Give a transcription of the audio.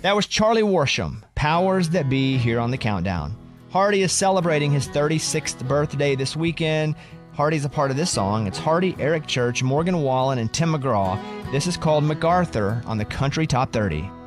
That was Charlie Worsham, Powers That Be, here on the Countdown. Hardy is celebrating his 36th birthday this weekend. Hardy's a part of this song. It's Hardy, Eric Church, Morgan Wallen, and Tim McGraw. This is called MacArthur on the Country Top 30.